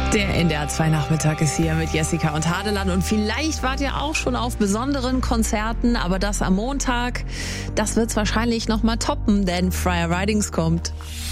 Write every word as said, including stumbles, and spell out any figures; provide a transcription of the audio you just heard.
Der N D R zwei Nachmittag ist hier mit Jessica und Hadeland und vielleicht wart ihr auch schon auf besonderen Konzerten, aber das am Montag, das wird's wahrscheinlich noch mal toppen, denn Friar Ridings kommt.